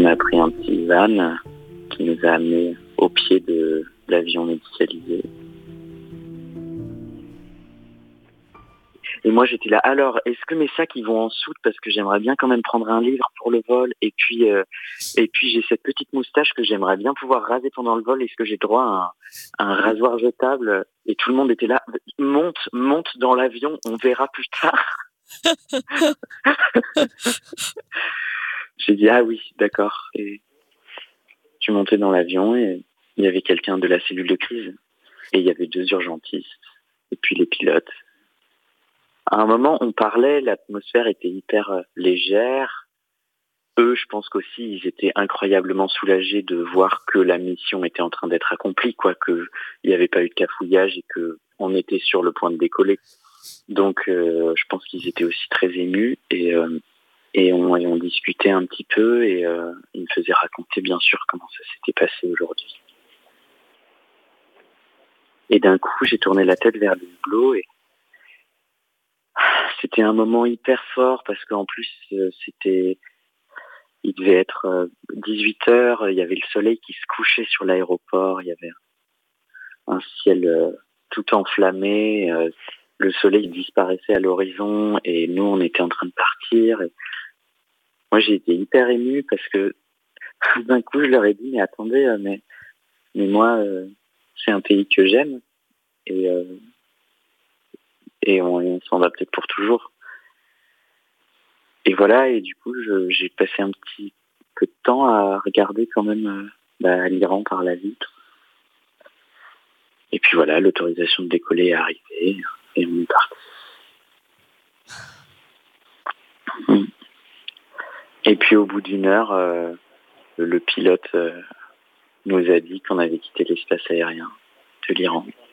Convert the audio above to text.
a pris un petit van qui nous a amenés au pied de l'avion médicalisé. Et moi j'étais là, alors est-ce que mes sacs ils vont en soute parce que j'aimerais bien quand même prendre un livre pour le vol et puis j'ai cette petite moustache que j'aimerais bien pouvoir raser pendant le vol, est-ce que j'ai droit à un rasoir jetable? Et tout le monde était là, monte dans l'avion, on verra plus tard. J'ai dit ah oui d'accord, et je suis monté dans l'avion et il y avait quelqu'un de la cellule de crise et il y avait 2 urgentistes et puis les pilotes. À un moment, on parlait, l'atmosphère était hyper légère. Eux, je pense qu'aussi, ils étaient incroyablement soulagés de voir que la mission était en train d'être accomplie, quoi, qu'il n'y avait pas eu de cafouillage et qu'on était sur le point de décoller. Donc, je pense qu'ils étaient aussi très émus et on discutait un petit peu et ils me faisaient raconter, bien sûr, comment ça s'était passé aujourd'hui. Et d'un coup, j'ai tourné la tête vers le hublot et c'était un moment hyper fort parce qu'en plus, il devait être 18h, il y avait le soleil qui se couchait sur l'aéroport, il y avait un ciel tout enflammé, le soleil disparaissait à l'horizon et nous, on était en train de partir. Et moi, j'ai été hyper ému parce que d'un coup, je leur ai dit, mais attendez, mais moi, c'est un pays que j'aime et on s'en va peut-être pour toujours. Et voilà, et du coup, j'ai passé un petit peu de temps à regarder quand même l'Iran par la vitre. Et puis voilà, l'autorisation de décoller est arrivée et on est parti. Et puis au bout d'1 heure, le pilote nous a dit qu'on avait quitté l'espace aérien de l'Iran.